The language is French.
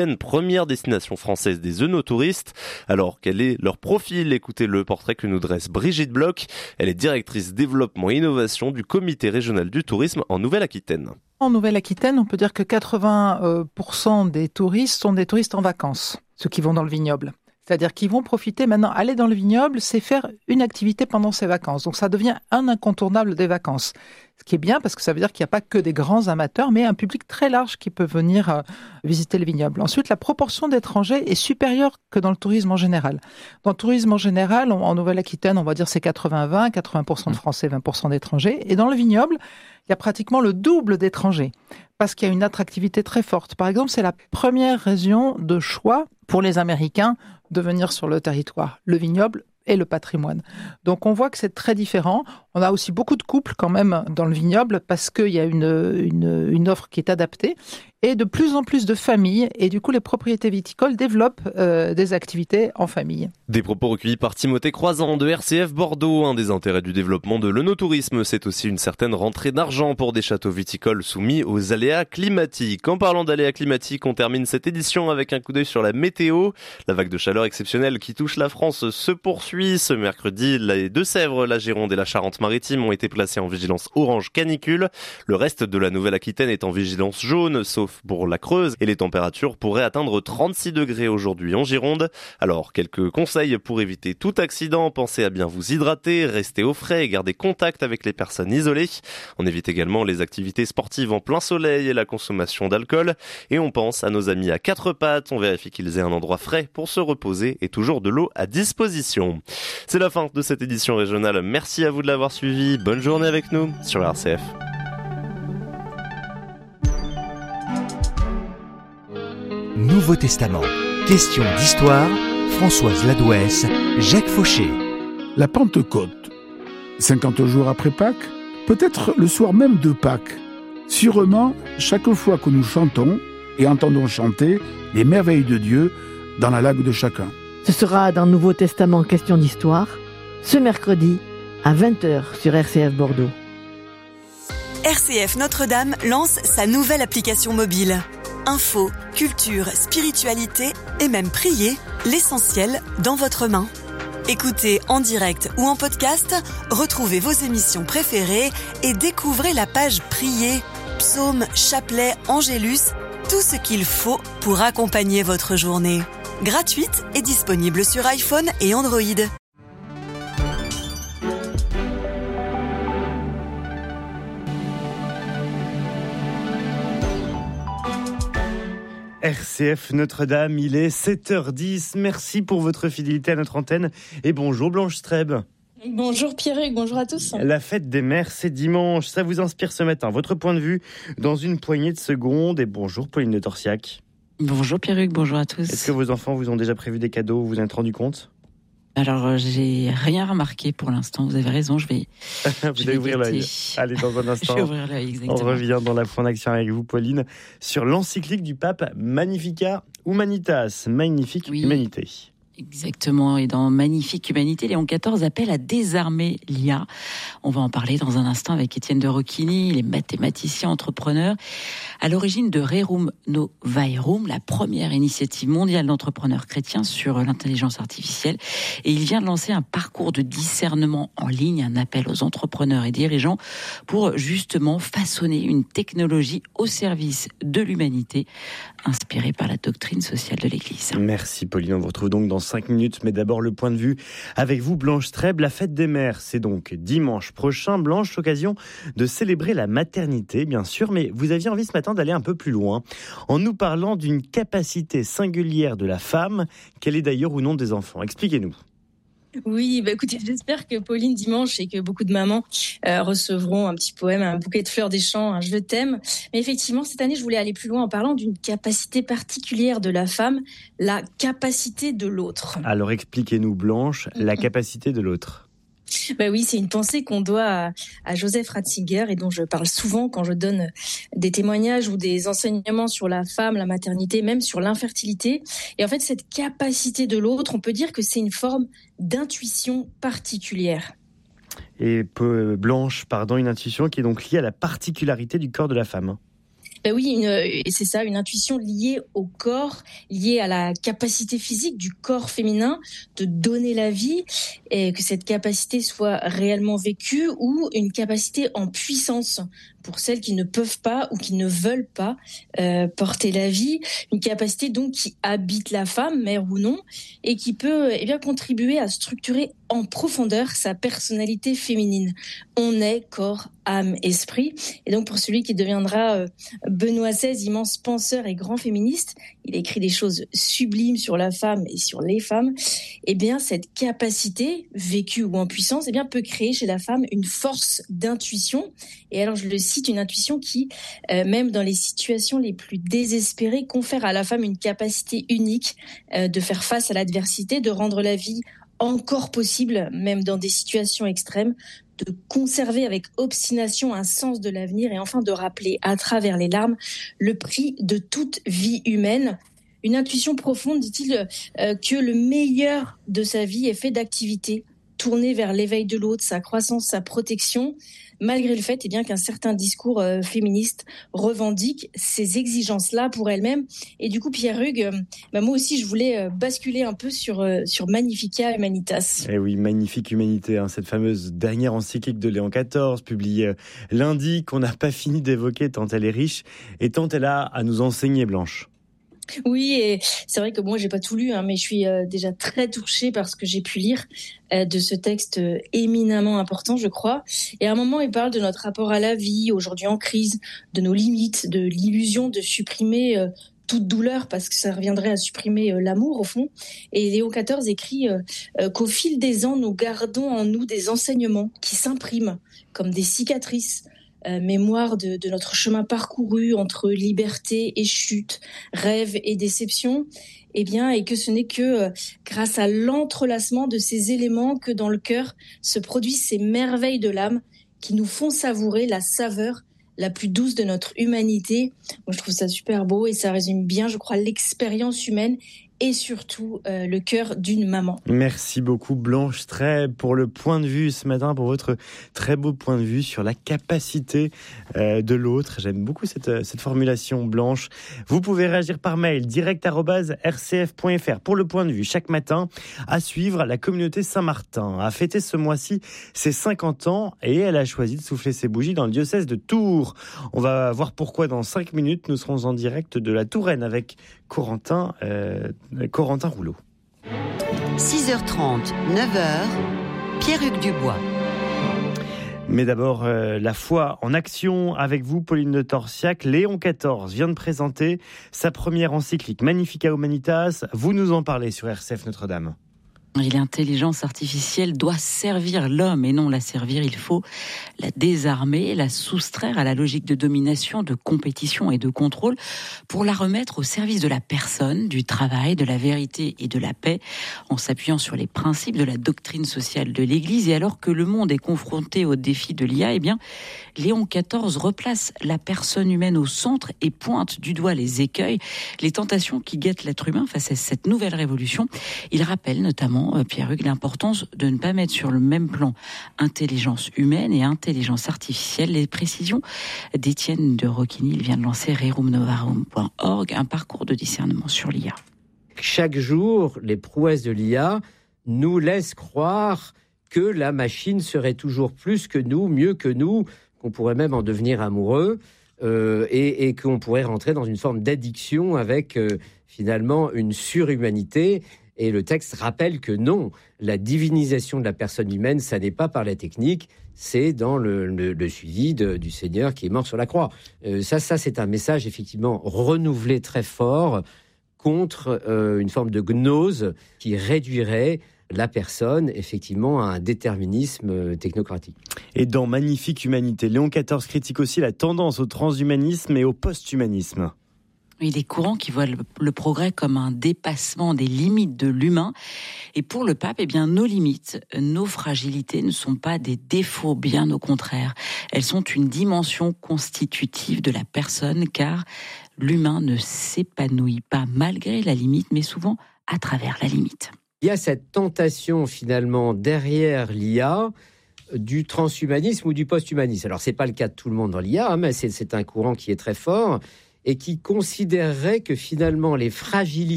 Première destination française des œnotouristes. Alors, quel est leur profil? Écoutez le portrait que nous dresse Brigitte Bloch. Elle est directrice développement et innovation du comité régional du tourisme en Nouvelle-Aquitaine. En Nouvelle-Aquitaine, on peut dire que 80% des touristes sont des touristes en vacances, ceux qui vont dans le vignoble. C'est-à-dire qu'ils vont profiter maintenant, aller dans le vignoble, c'est faire une activité pendant ses vacances. Donc ça devient un incontournable des vacances. Ce qui est bien parce que ça veut dire qu'il n'y a pas que des grands amateurs, mais un public très large qui peut venir visiter le vignoble. Ensuite, la proportion d'étrangers est supérieure que dans le tourisme en général. Dans le tourisme en général, en Nouvelle-Aquitaine, on va dire c'est 80-20, 80% de Français, 20% d'étrangers. Et dans le vignoble, il y a pratiquement le double d'étrangers parce qu'il y a une attractivité très forte. Par exemple, c'est la première région de choix pour les Américains de venir sur le territoire, le vignoble et le patrimoine. Donc on voit que c'est très différent. On a aussi beaucoup de couples quand même dans le vignoble parce qu'il y a une offre qui est adaptée et de plus en plus de familles. Et du coup, les propriétés viticoles développent des activités en famille. Des propos recueillis par Timothée Croizan de RCF Bordeaux. Un des intérêts du développement de l'œnotourisme, c'est aussi une certaine rentrée d'argent pour des châteaux viticoles soumis aux aléas climatiques. En parlant d'aléas climatiques, on termine cette édition avec un coup d'œil sur la météo. La vague de chaleur exceptionnelle qui touche la France se poursuit. Ce mercredi, les Deux-Sèvres, la Gironde et la Charente-Maritime ont été placés en vigilance orange canicule. Le reste de la Nouvelle-Aquitaine est en vigilance jaune, sauf pour la Creuse, et les températures pourraient atteindre 36 degrés aujourd'hui en Gironde. Alors, quelques conseils pour éviter tout accident. Pensez à bien vous hydrater, rester au frais et garder contact avec les personnes isolées. On évite également les activités sportives en plein soleil et la consommation d'alcool. Et on pense à nos amis à quatre pattes. On vérifie qu'ils aient un endroit frais pour se reposer et toujours de l'eau à disposition. C'est la fin de cette édition régionale. Merci à vous de l'avoir suivi. Bonne journée avec nous sur RCF. Nouveau Testament. Question d'histoire. Françoise Ladouès, Jacques Fauché. La Pentecôte. 50 jours après Pâques, peut-être le soir même de Pâques. Sûrement, chaque fois que nous chantons et entendons chanter les merveilles de Dieu dans la langue de chacun. Ce sera dans Nouveau Testament Question d'histoire, ce mercredi à 20h sur RCF Bordeaux. RCF Notre-Dame lance sa nouvelle application mobile. Info, culture, spiritualité et même prier, l'essentiel dans votre main. Écoutez en direct ou en podcast, retrouvez vos émissions préférées et découvrez la page Prier, psaumes, chapelets, angélus, tout ce qu'il faut pour accompagner votre journée. Gratuite et disponible sur iPhone et Android. RCF Notre-Dame, il est 7h10. Merci pour votre fidélité à notre antenne. Et bonjour Blanche Streb. Bonjour Pierre-Hugues, bonjour à tous. La fête des mères, c'est dimanche. Ça vous inspire ce matin. Votre point de vue dans une poignée de secondes. Et bonjour Pauline de Torsiac. Bonjour Pierre-Hugues, bonjour à tous. Est-ce que vos enfants vous ont déjà prévu des cadeaux? Vous vous en êtes rendu compte? Alors, j'ai rien remarqué pour l'instant. Vous avez raison, je vais. Vous allez ouvrir l'œil. Allez, dans un instant. Je vais ouvrir l'œil, exactement. On revient dans la Point d'Action avec vous, Pauline, sur l'encyclique du pape Magnificat Humanitas, magnifique humanité. Exactement, et dans Magnifique Humanité, Léon XIV appelle à désarmer l'IA. On va en parler dans un instant avec Étienne de Rocchini, il est mathématicien entrepreneur, à l'origine de Rerum Novaerum, la première initiative mondiale d'entrepreneurs chrétiens sur l'intelligence artificielle. Et il vient de lancer un parcours de discernement en ligne, un appel aux entrepreneurs et dirigeants pour justement façonner une technologie au service de l'humanité, inspirée par la doctrine sociale de l'Église. Merci Pauline, on vous retrouve donc dans 5 minutes, mais d'abord le point de vue avec vous Blanche Streb. La fête des mères, c'est donc dimanche prochain. Blanche, l'occasion de célébrer la maternité, bien sûr, mais vous aviez envie ce matin d'aller un peu plus loin, en nous parlant d'une capacité singulière de la femme, qu'elle est d'ailleurs ou non des enfants. Expliquez-nous. Oui, écoutez, j'espère que Pauline dimanche et que beaucoup de mamans recevront un petit poème, un bouquet de fleurs des champs, un je t'aime. Mais effectivement, cette année, je voulais aller plus loin en parlant d'une capacité particulière de la femme, la capacité de l'autre. Alors expliquez-nous Blanche, la capacité de l'autre. Oui, c'est une pensée qu'on doit à Joseph Ratzinger et dont je parle souvent quand je donne des témoignages ou des enseignements sur la femme, la maternité, même sur l'infertilité. Et en fait, cette capacité de l'autre, on peut dire que c'est une forme d'intuition particulière. Et Blanche, une intuition qui est donc liée à la particularité du corps de la femme. Ben oui, et c'est ça, une intuition liée au corps, liée à la capacité physique du corps féminin de donner la vie, et que cette capacité soit réellement vécue, ou une capacité en puissance pour celles qui ne peuvent pas ou qui ne veulent pas porter la vie, une capacité donc qui habite la femme, mère ou non, et qui peut contribuer à structurer en profondeur sa personnalité féminine. On est corps, âme, esprit. Et donc pour celui qui deviendra Benoît XVI, immense penseur et grand féministe, il écrit des choses sublimes sur la femme et sur les femmes. Eh bien cette capacité, vécue ou en puissance, peut créer chez la femme une force d'intuition. Et alors je le cite, une intuition qui, même dans les situations les plus désespérées, confère à la femme une capacité unique de faire face à l'adversité, de rendre la vie encore possible, même dans des situations extrêmes, de conserver avec obstination un sens de l'avenir et enfin de rappeler à travers les larmes le prix de toute vie humaine. Une intuition profonde, dit-il, que le meilleur de sa vie est fait d'activités tournées vers l'éveil de l'autre, sa croissance, sa protection, malgré le fait qu'un certain discours féministe revendique ces exigences-là pour elle-même. Et du coup, Pierre Hugues, moi aussi, je voulais basculer un peu sur Magnificat Humanitas. Eh oui, Magnifique Humanité, cette fameuse dernière encyclique de Léon XIV, publiée lundi, qu'on n'a pas fini d'évoquer tant elle est riche et tant elle a à nous enseigner, Blanche. Oui, et c'est vrai que moi, j'ai pas tout lu, mais je suis déjà très touchée par ce que j'ai pu lire de ce texte éminemment important, je crois. Et à un moment, il parle de notre rapport à la vie, aujourd'hui en crise, de nos limites, de l'illusion de supprimer toute douleur, parce que ça reviendrait à supprimer l'amour, au fond. Et Léon XIV écrit qu'au fil des ans, nous gardons en nous des enseignements qui s'impriment comme des cicatrices, mémoire de notre chemin parcouru entre liberté et chute, rêve et déception, et que ce n'est que grâce à l'entrelacement de ces éléments que dans le cœur se produisent ces merveilles de l'âme qui nous font savourer la saveur la plus douce de notre humanité. Moi, je trouve ça super beau et ça résume bien, je crois, l'expérience humaine et surtout le cœur d'une maman. Merci beaucoup Blanche Streb pour le point de vue ce matin, pour votre très beau point de vue sur la capacité de l'autre. J'aime beaucoup cette formulation, Blanche. Vous pouvez réagir par mail direct@rcf.fr pour le point de vue chaque matin. À suivre, la communauté Saint-Martin a fêté ce mois-ci ses 50 ans et elle a choisi de souffler ses bougies dans le diocèse de Tours. On va voir pourquoi dans 5 minutes. Nous serons en direct de la Touraine avec Corentin Rouleau. 6h30, 9h, Pierre-Hugues Dubois. Mais d'abord, la foi en action avec vous, Pauline de Torsiac. Léon XIV vient de présenter sa première encyclique Magnificat Humanitas. Vous nous en parlez sur RCF Notre-Dame. L'intelligence artificielle doit servir l'homme et non la servir. Il faut la désarmer, la soustraire à la logique de domination, de compétition et de contrôle pour la remettre au service de la personne, du travail, de la vérité et de la paix, en s'appuyant sur les principes de la doctrine sociale de l'Église. Et alors que le monde est confronté au défi de l'IA, Léon XIV replace la personne humaine au centre et pointe du doigt les écueils, les tentations qui guettent l'être humain face à cette nouvelle révolution. Il rappelle notamment, Pierre-Hugues, l'importance de ne pas mettre sur le même plan intelligence humaine et intelligence artificielle. Les précisions d'Étienne de Roquigny. Il vient de lancer RerumNovarum.org, un parcours de discernement sur l'IA. Chaque jour, les prouesses de l'IA nous laissent croire que la machine serait toujours plus que nous, mieux que nous, qu'on pourrait même en devenir amoureux et qu'on pourrait rentrer dans une forme d'addiction avec finalement une surhumanité. Et le texte rappelle que non, la divinisation de la personne humaine, ça n'est pas par la technique, c'est dans le suivi du Seigneur qui est mort sur la croix. Ça, c'est un message effectivement renouvelé très fort contre une forme de gnose qui réduirait la personne, effectivement, à un déterminisme technocratique. Et dans Magnifique Humanité, Léon XIV critique aussi la tendance au transhumanisme et au post-humanisme. Il est courant qui voit le progrès comme un dépassement des limites de l'humain. Et pour le pape, nos limites, nos fragilités ne sont pas des défauts, bien au contraire. Elles sont une dimension constitutive de la personne, car l'humain ne s'épanouit pas malgré la limite, mais souvent à travers la limite. Il y a cette tentation finalement derrière l'IA du transhumanisme ou du posthumanisme. Alors, c'est pas le cas de tout le monde dans l'IA, mais c'est un courant qui est très fort et qui considérerait que finalement les fragilités